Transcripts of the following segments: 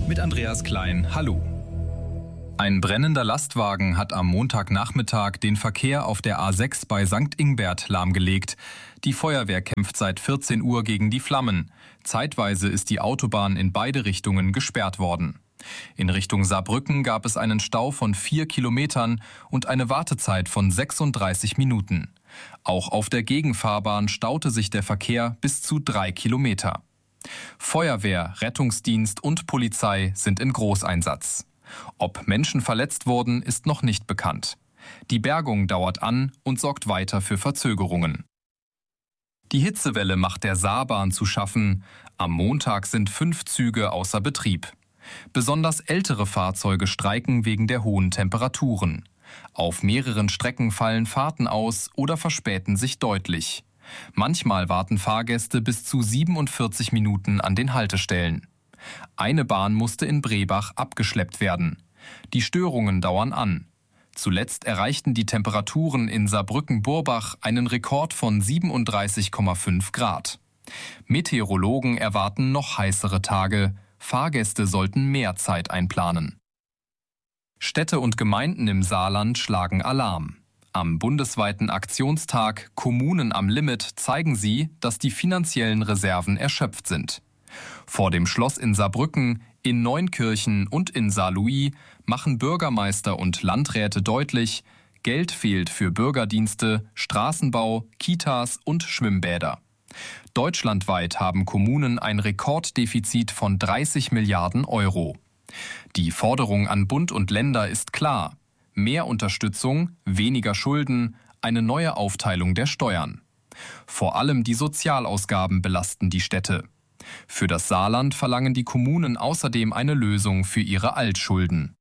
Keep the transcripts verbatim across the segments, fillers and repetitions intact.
mit Andreas Klein. Hallo. Ein brennender Lastwagen hat am Montagnachmittag den Verkehr auf der A sechs bei Sankt Ingbert lahmgelegt. Die Feuerwehr kämpft seit vierzehn Uhr gegen die Flammen. Zeitweise ist die Autobahn in beide Richtungen gesperrt worden. In Richtung Saarbrücken gab es einen Stau von vier Kilometern und eine Wartezeit von sechsunddreißig Minuten. Auch auf der Gegenfahrbahn staute sich der Verkehr bis zu drei Kilometer. Feuerwehr, Rettungsdienst und Polizei sind in Großeinsatz. Ob Menschen verletzt wurden, ist noch nicht bekannt. Die Bergung dauert an und sorgt weiter für Verzögerungen. Die Hitzewelle macht der Saarbahn zu schaffen. Am Montag sind fünf Züge außer Betrieb. Besonders ältere Fahrzeuge streiken wegen der hohen Temperaturen. Auf mehreren Strecken fallen Fahrten aus oder verspäten sich deutlich. Manchmal warten Fahrgäste bis zu siebenundvierzig Minuten an den Haltestellen. Eine Bahn musste in Brebach abgeschleppt werden. Die Störungen dauern an. Zuletzt erreichten die Temperaturen in Saarbrücken-Burbach einen Rekord von siebenunddreißig Komma fünf Grad. Meteorologen erwarten noch heißere Tage. Fahrgäste sollten mehr Zeit einplanen. Städte und Gemeinden im Saarland schlagen Alarm. Am bundesweiten Aktionstag Kommunen am Limit zeigen sie, dass die finanziellen Reserven erschöpft sind. Vor dem Schloss in Saarbrücken, in Neunkirchen und in Saarlouis machen Bürgermeister und Landräte deutlich, Geld fehlt für Bürgerdienste, Straßenbau, Kitas und Schwimmbäder. Deutschlandweit haben Kommunen ein Rekorddefizit von dreißig Milliarden Euro. Die Forderung an Bund und Länder ist klar: mehr Unterstützung, weniger Schulden, eine neue Aufteilung der Steuern. Vor allem die Sozialausgaben belasten die Städte. Für das Saarland verlangen die Kommunen außerdem eine Lösung für ihre Altschulden.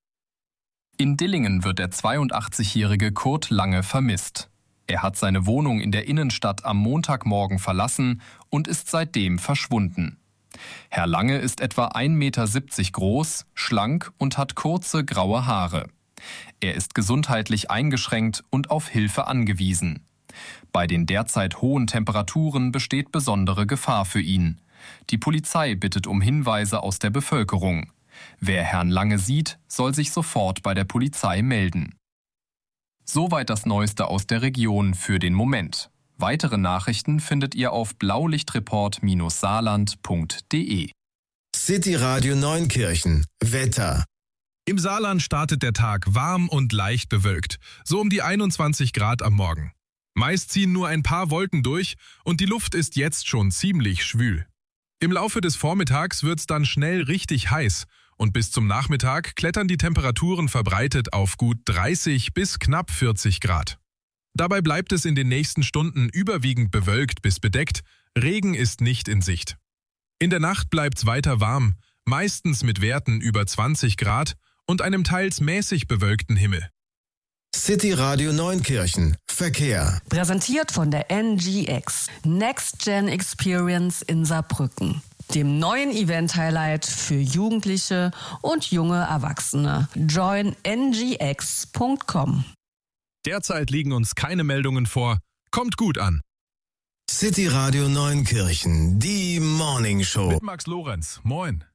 In Dillingen wird der zweiundachtzigjährige Kurt Lange vermisst. Er hat seine Wohnung in der Innenstadt am Montagmorgen verlassen und ist seitdem verschwunden. Herr Lange ist etwa ein Meter siebzig groß, schlank und hat kurze graue Haare. Er ist gesundheitlich eingeschränkt und auf Hilfe angewiesen. Bei den derzeit hohen Temperaturen besteht besondere Gefahr für ihn. Die Polizei bittet um Hinweise aus der Bevölkerung. Wer Herrn Lange sieht, soll sich sofort bei der Polizei melden. Soweit das Neueste aus der Region für den Moment. Weitere Nachrichten findet ihr auf blaulichtreport Bindestrich saarland Punkt de. City Radio Neunkirchen. Wetter. Im Saarland startet der Tag warm und leicht bewölkt, so um die einundzwanzig Grad am Morgen. Meist ziehen nur ein paar Wolken durch und die Luft ist jetzt schon ziemlich schwül. Im Laufe des Vormittags wird's dann schnell richtig heiß und bis zum Nachmittag klettern die Temperaturen verbreitet auf gut dreißig bis knapp vierzig Grad. Dabei bleibt es in den nächsten Stunden überwiegend bewölkt bis bedeckt, Regen ist nicht in Sicht. In der Nacht bleibt's weiter warm, meistens mit Werten über zwanzig Grad und einem teils mäßig bewölkten Himmel. City Radio Neunkirchen. Verkehr. Präsentiert von der N G X. Next Gen Experience in Saarbrücken. Dem neuen Event-Highlight für Jugendliche und junge Erwachsene. join n g x punkt com. Derzeit liegen uns keine Meldungen vor. Kommt gut an. City Radio Neunkirchen. Die Morning Show. Mit Max Lorenz. Moin.